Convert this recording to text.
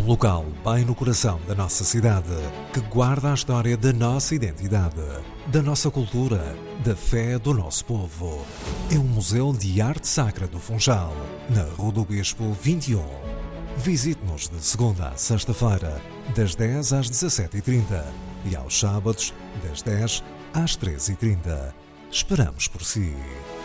local bem no coração da nossa cidade, que guarda a história da nossa identidade, da nossa cultura, da fé do nosso povo. É um museu de arte sacra do Funchal, na Rua do Bispo 21. Visite-nos de segunda a sexta-feira, das 10 às 17h30 e aos sábados, das 10 às 13h30. Esperamos por si.